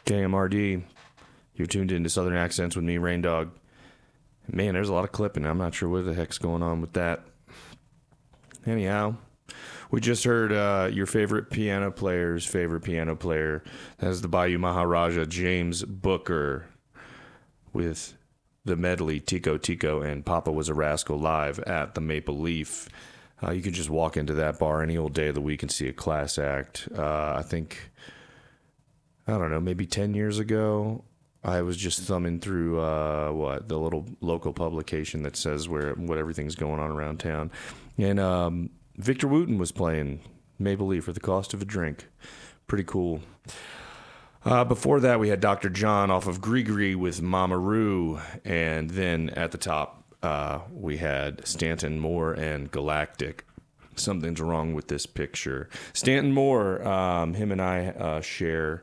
KMRD. You're tuned into Southern Accents with me, Rain Dog. Man, there's a lot of clipping. I'm not sure what the heck's going on with that. Anyhow, we just heard your favorite piano player's favorite piano player. That's the Bayou Maharaja, James Booker, with the medley Tico Tico and Papa Was a Rascal live at the Maple Leaf. You can just walk into that bar any old day of the week and see a class act. I think, I don't know, maybe 10 years ago, I was just thumbing through the little local publication that says what everything's going on around town. And Victor Wooten was playing Maple Leaf for the cost of a drink. Pretty cool. Before that, we had Dr. John off of Grigri with Mama Roo. And then at the top, we had Stanton Moore and Galactic. Something's wrong with this picture. Stanton Moore, him and I share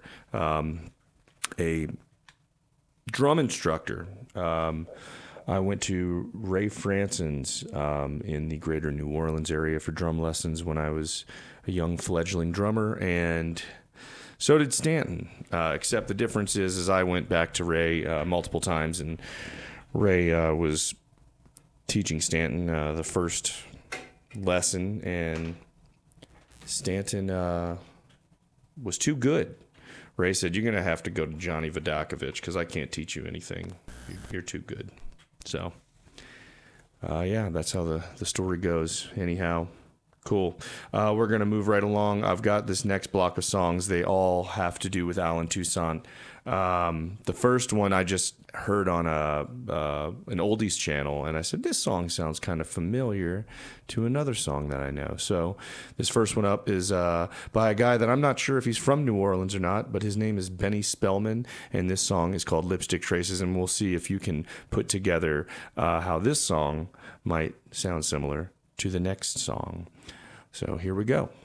a drum instructor. I went to Ray Franson's in the greater New Orleans area for drum lessons when I was a young fledgling drummer, and so did Stanton. Except the difference is I went back to Ray multiple times, and Ray was teaching Stanton the first lesson, and Stanton was too good. Ray said, "You're going to have to go to Johnny Vodakovich because I can't teach you anything. You're too good." So, yeah, that's how the story goes. Anyhow, cool. We're going to move right along. I've got this next block of songs. They all have to do with Allen Toussaint. The first one I just heard on an oldies channel, and I said, this song sounds kind of familiar to another song that I know. So this first one up is by a guy that I'm not sure if he's from New Orleans or not, but his name is Benny Spellman, and this song is called Lipstick Traces, and we'll see if you can put together how this song might sound similar to the next song. So here we go.